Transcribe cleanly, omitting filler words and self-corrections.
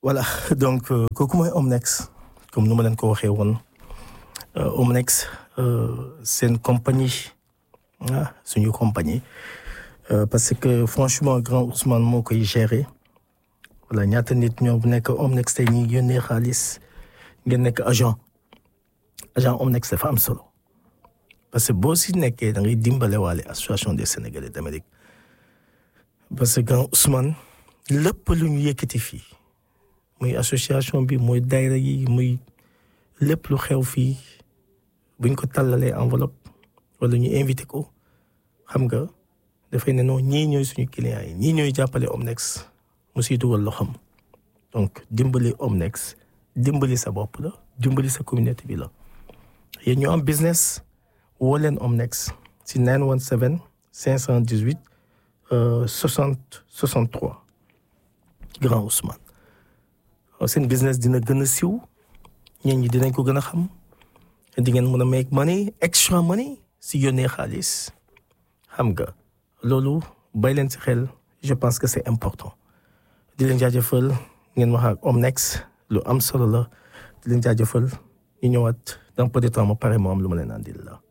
voilà donc kooku mooy Omnex comme nu ma leen ko waxee woon Omnex c'est une compagnie suñu compagnie parce que franchement grand Ousmane moo koy gérer voilà ñaata nit ñoo nekk Omnex tey ñi yónnee xaalis ngeen nekk agent Omnex dafa am solo parce que boo si nekkee da ngay dimbale waale association des Sénégalais d'Amérique parce que grand Ousmane lépp lu ñu yëkkati fii muy association bi muy daayira yi muy lépp lu xew fii buñ ko tàllalee enveloppe wala ñu invité ko xam nga dafay ne non ñii ñooy suñu clients yi ñii ñooy jàppale Omnex mu siy dugal loxam donc dimbali Omnex dimbali sa bopp la dimbali sa communauté bi la yéen ñu am business woo leen Omnex si 917 518 60 63 grand Ousmane seen business dina gën a siw ñeen ñi dinañ ko gën a xam di ngeen mën a make money extra money si yónnee xaalis xam nga loolu bay leen si xel je pense que c'est important di leen jaajëfal ngeen wax ak Omnex lu am solo la di leen jaajëfal ñu ñëwaat dans peu de temps ma pare moo am lu ma leen andil la